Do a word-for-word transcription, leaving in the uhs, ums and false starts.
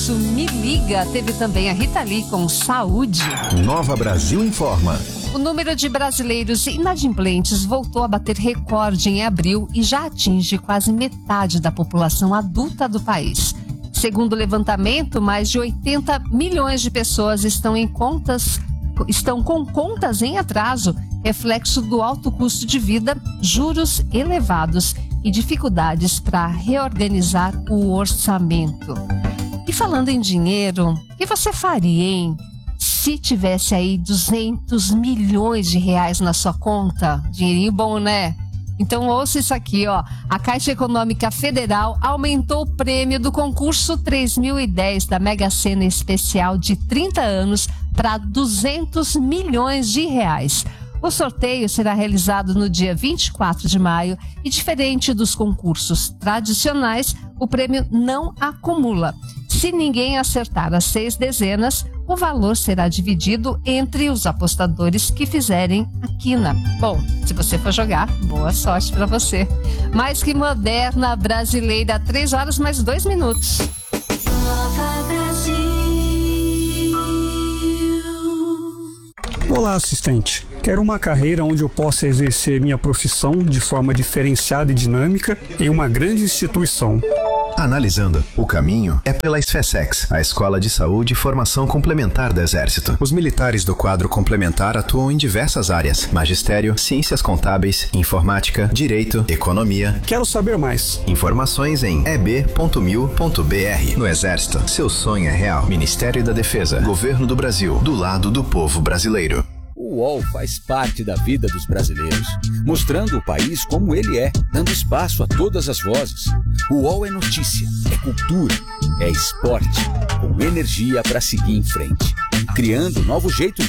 sucesso Me Liga. Teve também a Rita Lee com Saúde. Nova Brasil Informa. O número de brasileiros inadimplentes voltou a bater recorde em abril e já atinge quase metade da população adulta do país. Segundo o levantamento, mais de oitenta milhões de pessoas estão em contas, estão com contas em atraso, reflexo do alto custo de vida, juros elevados e dificuldades para reorganizar o orçamento. E falando em dinheiro, o que você faria, hein? Se tivesse aí duzentos milhões de reais na sua conta? Dinheirinho bom, né? Então ouça isso aqui, ó. A Caixa Econômica Federal aumentou o prêmio do concurso três mil e dez da Mega Sena Especial de trinta anos para duzentos milhões de reais. O sorteio será realizado no dia vinte e quatro de maio e, diferente dos concursos tradicionais, o prêmio não acumula. Se ninguém acertar as seis dezenas, o valor será dividido entre os apostadores que fizerem a quina. Bom, se você for jogar, boa sorte para você. Mais que moderna brasileira, três horas mais dois minutos. Olá, assistente. Quero uma carreira onde eu possa exercer minha profissão de forma diferenciada e dinâmica em uma grande instituição. Analisando, o caminho é pela SFSEX, a Escola de Saúde e Formação Complementar do Exército. Os militares do quadro complementar atuam em diversas áreas: magistério, ciências contábeis, informática, direito, economia. Quero saber mais. Informações em e b ponto mil ponto b r. No Exército, seu sonho é real. Ministério da Defesa, Governo do Brasil, do lado do povo brasileiro. O U O L faz parte da vida dos brasileiros, mostrando o país como ele é, dando espaço a todas as vozes. O U O L é notícia, é cultura, é esporte, com energia para seguir em frente, criando novos jeitos